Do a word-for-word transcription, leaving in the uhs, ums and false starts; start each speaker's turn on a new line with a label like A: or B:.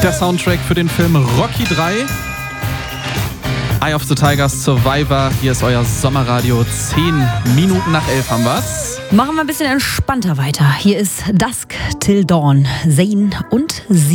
A: Der Soundtrack für den Film Rocky drei. Eye of the Tiger Survivor. Hier ist euer Sommerradio. Zehn Minuten nach elf haben wir's.
B: Machen wir ein bisschen entspannter weiter. Hier ist Dusk Till Dawn. Zayn und sie.